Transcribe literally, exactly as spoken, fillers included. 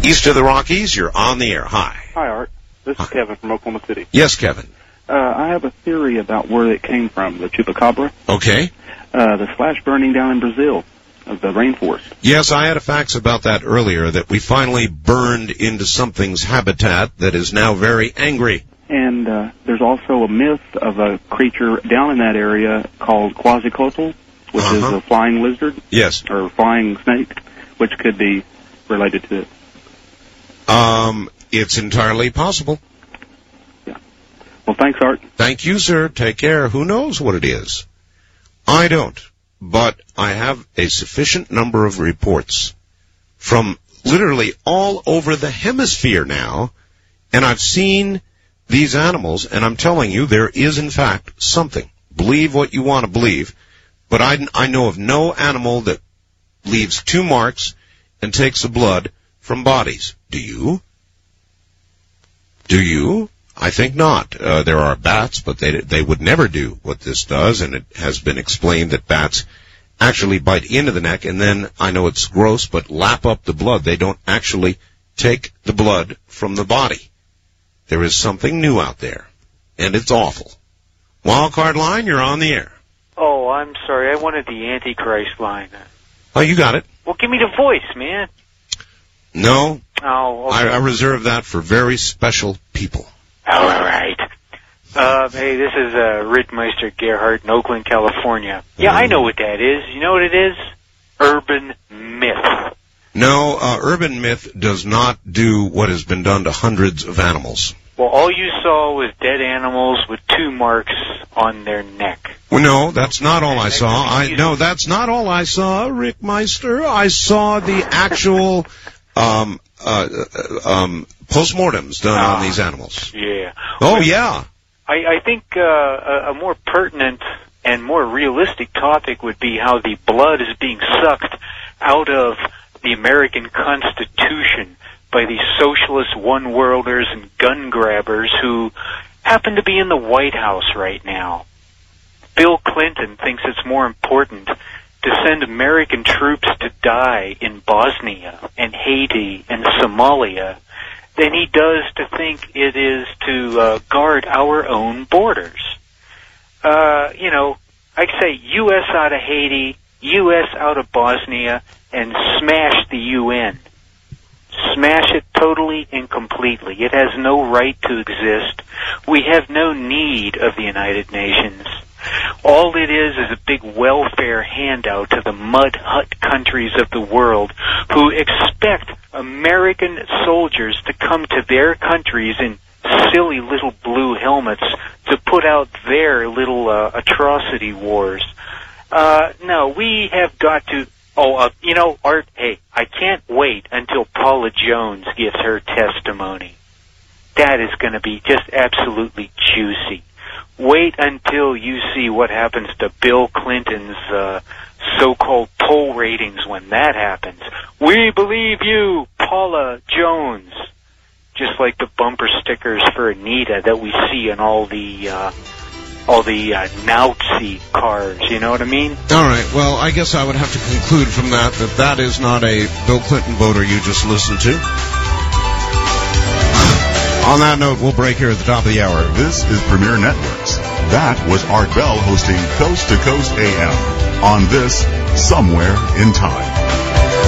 East of the Rockies, you're on the air. Hi. Hi, Art. This is Kevin from Oklahoma City. Yes, Kevin. Uh, I have a theory about where it came from, the chupacabra. Okay. Uh, the slash burning down in Brazil of the rainforest. Yes, I had a fax about that earlier, that we finally burned into something's habitat that is now very angry. And uh, there's also a myth of a creature down in that area called Quetzalcoatl, which uh-huh. is a flying lizard. Yes. Or flying snake, which could be related to it. Um, it's entirely possible. Yeah. Well, thanks, Art. Thank you, sir. Take care. Who knows what it is? I don't. But I have a sufficient number of reports from literally all over the hemisphere now, and I've seen these animals, and I'm telling you, there is, in fact, something. Believe what you want to believe, but I, I know of no animal that leaves two marks and takes the blood from bodies. Do you? Do you? I think not. Uh, there are bats, but they they would never do what this does, and it has been explained that bats actually bite into the neck, and then, I know it's gross, but lap up the blood. They don't actually take the blood from the body. There is something new out there, and it's awful. Wildcard line, you're on the air. Oh, I'm sorry. I wanted the Antichrist line. Oh, you got it. Well, give me the voice, man. No. Oh, okay. I, I reserve that for very special people. All right. Uh, hey, this is uh, Rittmeister Gerhardt in Oakland, California. Yeah, mm. I know what that is. You know what it is? Urban myth. No, uh, urban myth does not do what has been done to hundreds of animals. Well, all you saw was dead animals with two marks on their neck. Well, no, that's not all I saw. I no, that's not all I saw, Rick Meister. I saw the actual um, uh, um, postmortems done ah, on these animals. Yeah. Oh, well, yeah. I, I think uh, a, a more pertinent and more realistic topic would be how the blood is being sucked out of the American Constitution by these socialist one-worlders and gun grabbers who happen to be in the White House right now. Bill Clinton thinks it's more important to send American troops to die in Bosnia and Haiti and Somalia than he does to think it is to uh, guard our own borders. Uh, you know, I'd say U S out of Haiti, U S out of Bosnia, and smash the U N. Smash it totally and completely. It has no right to exist. We have no need of the United Nations. All it is is a big welfare handout to the mud hut countries of the world who expect American soldiers to come to their countries in silly little blue helmets to put out their little uh, atrocity wars. Uh, no, we have got to... Oh, uh, you know, Art, hey, I can't wait until Paula Jones gives her testimony. That is going to be just absolutely juicy. Wait until you see what happens to Bill Clinton's uh, so-called poll ratings when that happens. We believe you, Paula Jones. Just like the bumper stickers for Anita that we see in all the uh, all the uh, Nazi cars. You know what I mean? All right. Well, I guess I would have to conclude from that that that is not a Bill Clinton voter you just listened to. On that note, we'll break here at the top of the hour. This is Premier Networks. That was Art Bell hosting Coast to Coast A M on this Somewhere in Time.